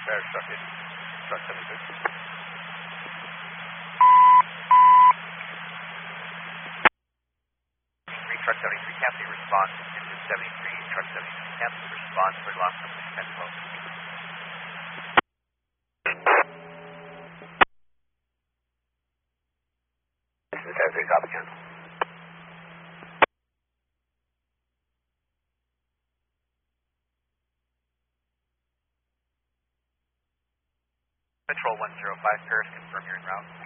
Truck 76. Truck 73 cancel your response into 73. Truck 73 cancel your response for loss of 1012. This is 73, copy cancel. Control 105 Paris, confirm you're en route.